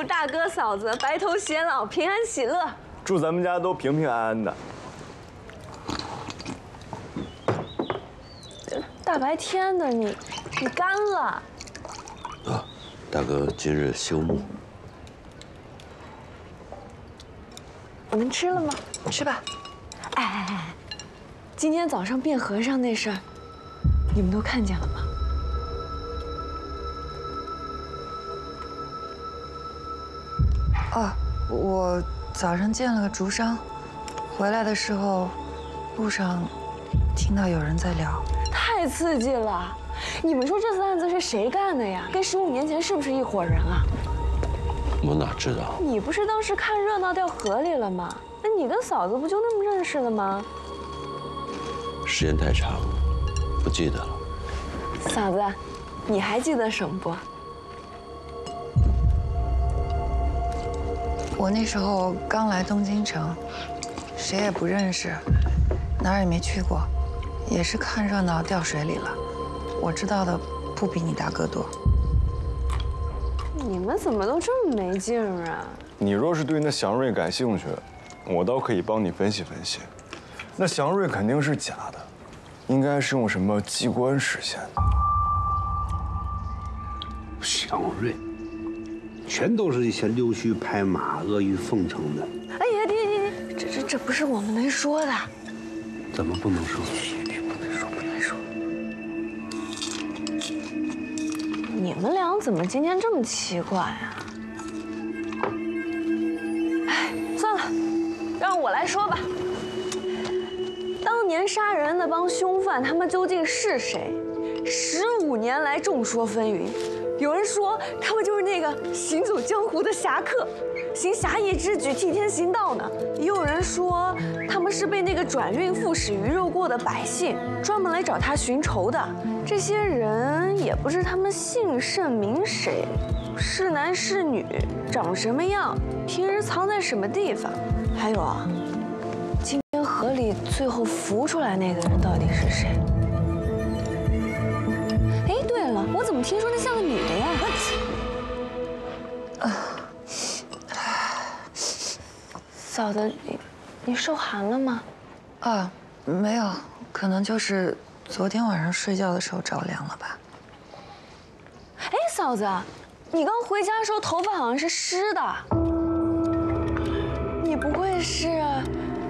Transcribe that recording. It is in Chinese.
祝大哥嫂子白头偕老，平安喜乐。 祝咱们家都平平安安的。 大白天的，你干了。 啊，大哥今日休沐。 我们吃了吗？ 吃吧。 哎，今天早上变和尚那事儿，你们都看见了吗？ 哦，我早上见了个竹商，回来的时候，路上听到有人在聊。 太刺激了！你们说这次案子是谁干的呀？跟15年前是不是一伙人啊？ 我哪知道？ 你不是当时看热闹掉河里了吗？那你跟嫂子不就那么认识的吗？ 时间太长，不记得了。 嫂子，你还记得什么不？ 我那时候刚来东京城，谁也不认识，哪儿也没去过，也是看热闹掉水里了。我知道的不比你大哥多。 你们怎么都这么没劲儿啊？ 你若是对那祥瑞感兴趣，我倒可以帮你分析分析。那祥瑞肯定是假的，应该是用什么机关实现的。 祥瑞，全都是一些溜须拍马、阿谀奉承的。 哎呀，你，这不是我们能说的。 怎么不能说？ 不能说。你们俩怎么今天这么奇怪呀？哎，算了，让我来说吧。当年杀人的帮凶犯，他们究竟是谁？15年来众说纷纭。有人说他们就是那个行走江湖的侠客，行侠义之举，替天行道呢。也有人说他们是被那个转运副使鱼肉过的百姓专门来找他寻仇的。这些人也不知他们姓甚名谁，是男是女，长什么样，平时藏在什么地方。还有啊，今天河里最后浮出来那个人到底是谁？哎，对了，我怎么听说那像个女的呀？嫂子，你受寒了吗？ 啊，没有，可能就是昨天晚上睡觉的时候着凉了吧。 哎，嫂子，你刚回家的时候头发好像是湿的，你不会是